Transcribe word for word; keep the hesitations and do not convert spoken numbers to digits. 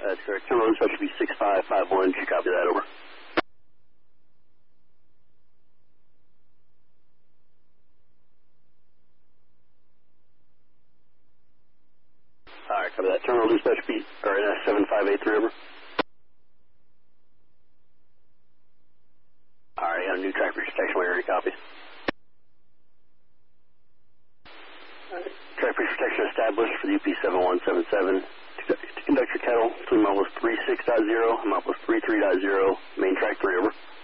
That's correct. Terminal dispatch should be six five five one. Did you copy that? Over. All right, copy that. Terminal dispatch should be or uh, seven five eight three. Over. All right, got a new track for protection. We already copied. Track for protection established for the U P seven one seven seven. To conduct your kettle between milepost three six dot zero and milepost three three dot zero. Main track three. Over.